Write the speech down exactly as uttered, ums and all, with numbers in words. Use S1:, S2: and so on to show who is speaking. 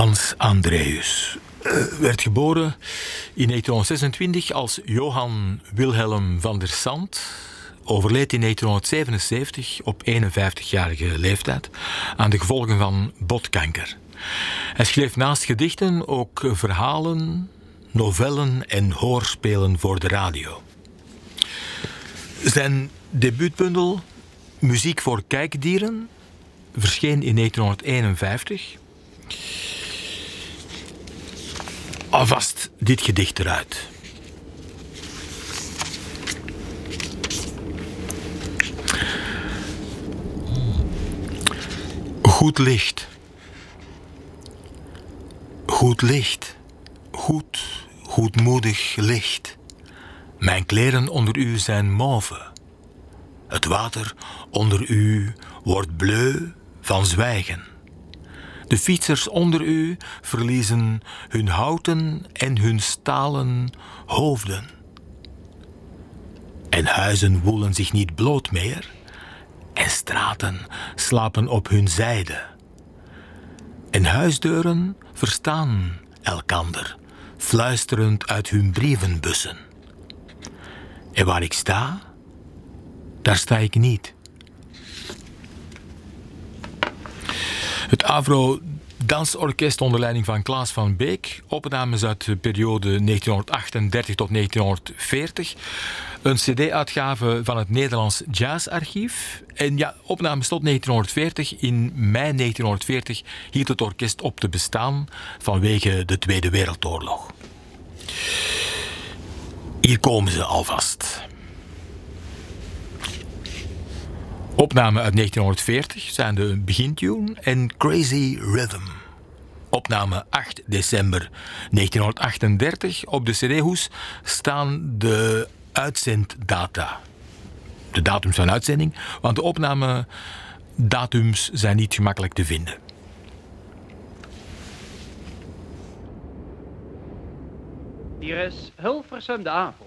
S1: Hans Andreus uh, werd geboren in negentienhonderdzesentwintig als Johan Wilhelm van der Sant. Overleed in negentienhonderdzevenenzeventig op eenenvijftigjarige leeftijd aan de gevolgen van botkanker. Hij schreef naast gedichten ook verhalen, novellen en hoorspelen voor de radio. Zijn debuutbundel Muziek voor kijkdieren verscheen in negentienhonderdeenenvijftig. Alvast dit gedicht eruit. Goed licht. Goed licht. Goed, goedmoedig licht. Mijn kleren onder u zijn mauve. Het water onder u wordt bleu van zwijgen. De fietsers onder u verliezen hun houten en hun stalen hoofden. En huizen woelen zich niet bloot meer, en straten slapen op hun zijde. En huisdeuren verstaan elkander, fluisterend uit hun brievenbussen. En waar ik sta, daar sta ik niet. Het Avro Dansorkest onder leiding van Klaas van Beek. Opnames uit de periode negentienhonderdachtendertig tot negentienhonderdveertig. Een cd-uitgave van het Nederlands Jazzarchief. En ja, opnames tot negentienhonderdveertig. In mei negentienhonderdveertig hield het orkest op te bestaan vanwege de Tweede Wereldoorlog. Hier komen ze alvast. Opnamen uit negentienhonderdveertig zijn de begintune en Crazy Rhythm. Opname acht december negentienhonderdachtendertig. Op de cd-hoes staan de uitzenddata. De datums van uitzending, want de opnamedatums zijn niet gemakkelijk te vinden.
S2: Hier is Hilversum de Avro.